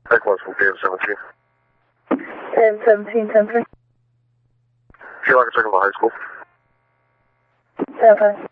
Tech 1 from KM17. KM17, 10-3. Sure, I can check on the high school. 10-5.